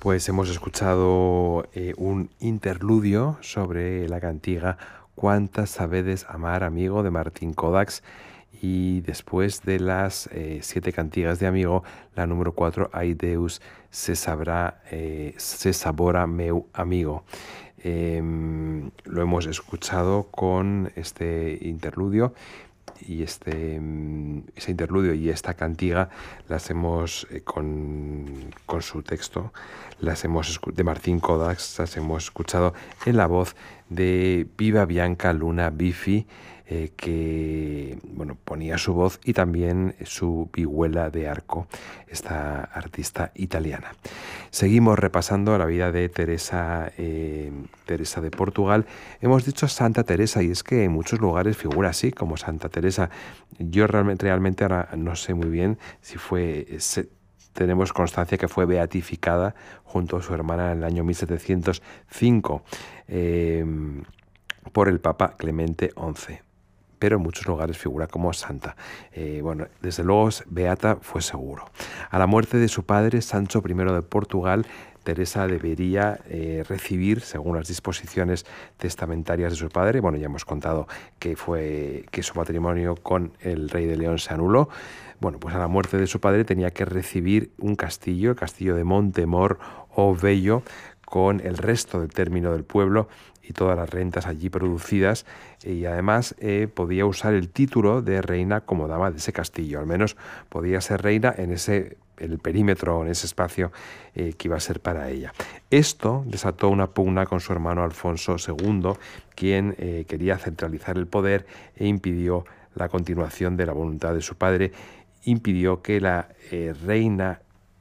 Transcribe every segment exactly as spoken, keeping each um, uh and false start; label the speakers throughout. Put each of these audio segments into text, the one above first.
Speaker 1: Pues hemos escuchado eh, un interludio sobre la cantiga Cuántas sabedes amar, amigo, de Martín Codax. Y después de las eh, siete cantigas de amigo, la número cuatro, Ai Deus se sabrá, eh, se sabora meu amigo. Eh, lo hemos escuchado con este interludio y este ese interludio y esta cantiga las hemos eh, con, con su texto las hemos de Martín Codax las hemos escuchado en la voz de Viva Bianca Luna Bifi, eh, que bueno ponía su voz y también su vihuela de arco, esta artista italiana. Seguimos repasando la vida de Teresa, eh, Teresa de Portugal. Hemos dicho Santa Teresa y es que en muchos lugares figura así como Santa Teresa. Yo realmente, realmente ahora no sé muy bien si fue... Se, tenemos constancia que fue beatificada junto a su hermana en el año mil setecientos cinco eh, por el Papa Clemente once. Pero en muchos lugares figura como santa. Eh, bueno, desde luego beata fue seguro. A la muerte de su padre, Sancho primero de Portugal, Teresa debería eh, recibir, según las disposiciones testamentarias de su padre, bueno, ya hemos contado que fue que su matrimonio con el rey de León se anuló. Bueno, pues a la muerte de su padre tenía que recibir un castillo, el castillo de Montemor o Vello, con el resto del término del pueblo y todas las rentas allí producidas, y además eh, podía usar el título de reina como dama de ese castillo, al menos podía ser reina en ese el perímetro, en ese espacio eh, que iba a ser para ella. Esto desató una pugna con su hermano Alfonso segundo, quien eh, quería centralizar el poder e impidió la continuación de la voluntad de su padre, impidió que la eh, reina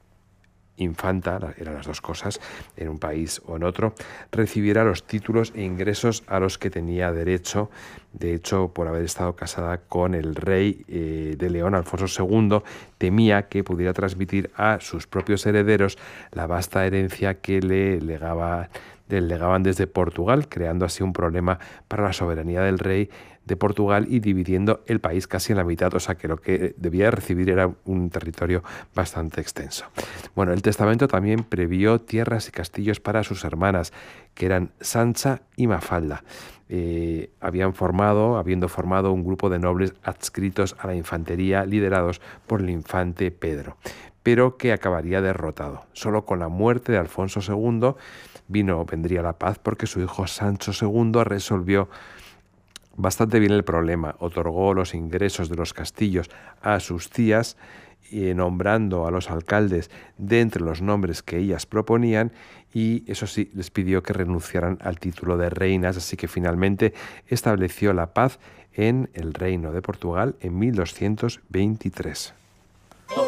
Speaker 1: infanta, eran las dos cosas, en un país o en otro, recibiera los títulos e ingresos a los que tenía derecho, de hecho, por haber estado casada con el rey eh, de León, Alfonso segundo, temía que pudiera transmitir a sus propios herederos la vasta herencia que le legaba, le legaban desde Portugal, creando así un problema para la soberanía del rey de Portugal y dividiendo el país casi en la mitad, o sea que lo que debía recibir era un territorio bastante extenso. Bueno, el testamento también previó tierras y castillos para sus hermanas, que eran Sancha y Mafalda. Eh, habían formado, habiendo formado un grupo de nobles adscritos a la infantería liderados por el infante Pedro, pero que acabaría derrotado. Solo con la muerte de Alfonso segundo vino, vendría la paz, porque su hijo Sancho segundo resolvió bastante bien el problema, otorgó los ingresos de los castillos a sus tías, y nombrando a los alcaldes de entre los nombres que ellas proponían, y eso sí, les pidió que renunciaran al título de reinas, así que finalmente estableció la paz en el Reino de Portugal en mil doscientos veintitrés.